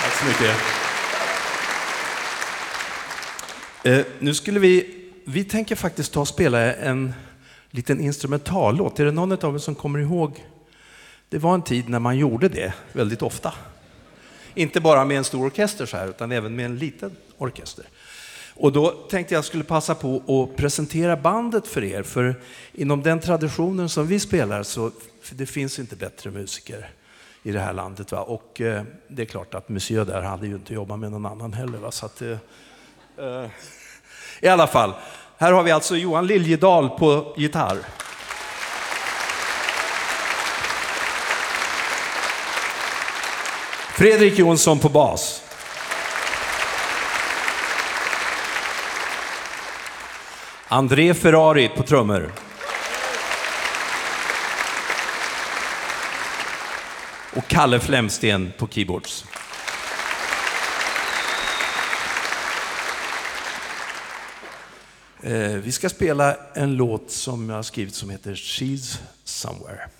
Tack så mycket. Nu skulle vi tänker faktiskt ta och spela en liten instrumentallåt. Är det någon av er som kommer ihåg? Det var en tid när man gjorde det väldigt ofta. Inte bara med en stor orkester så här, utan även med en liten orkester. Och då tänkte jag skulle passa på att presentera bandet för er. För inom den traditionen som vi spelar så det finns inte bättre musiker i det här landet. Va? Och det är klart att Monsieur där hade ju inte jobbat med någon annan heller. Va? Så att, i alla fall, här har vi alltså Johan Liljedahl på gitarr. Fredrik Jonsson på bas. André Ferrari på trummor. Och Kalle Flemsten på keyboards. Vi ska spela en låt som jag har skrivit som heter She's Somewhere.